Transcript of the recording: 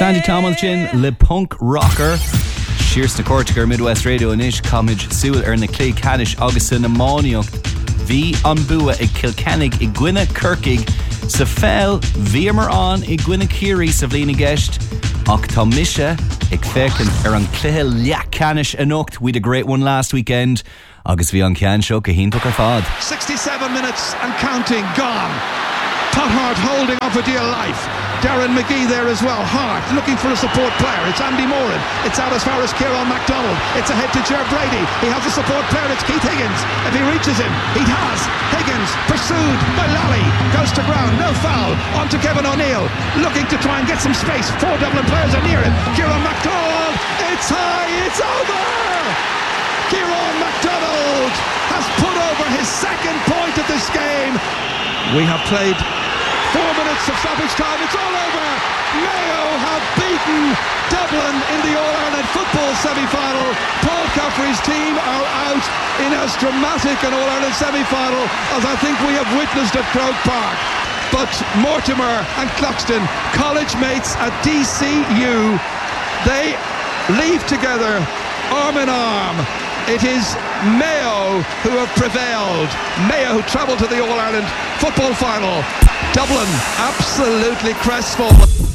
Sandy Tomilchin, Le Punk Rocker. Shears na Cortiger Midwest Radio and Ish Comage Sewell na Clay Canish August na Móniocht V an Bua I Kilkennig I Gwynna Kirkig sa Fell Viamer on I Gwynna Kiri sa Vlina Gesht Ach Tá Misha I Kfekin an Clihil Liak Canish Anocht. We had a great one last weekend. August V on Can Show Cahin took her fad. 67 minutes and counting gone. Pothart holding on for dear life. Darren McGee there as well. Hart looking for a support player. It's Andy Moran. It's out as far as Kieran MacDonald. It's ahead to Ger Brady. He has a support player. It's Keith Higgins. If he reaches him, he has. Higgins pursued by Lally. Goes to ground. No foul. On to Kevin O'Neill. Looking to try and get some space. 4 Dublin players are near him. Kieran MacDonald. It's high. It's over. Kieran MacDonald has put over his second point of this game. We have played 4 minutes of stoppage time. It's all over. Mayo have beaten Dublin in the All-Ireland football semi-final. Paul Caffrey's team are out in as dramatic an All-Ireland semi-final as I think we have witnessed at Croke Park. But Mortimer and Cluxton, college mates at DCU, they leave together arm in arm. It is Mayo who have prevailed. Mayo who travelled to the All-Ireland football final. Dublin absolutely crestfallen.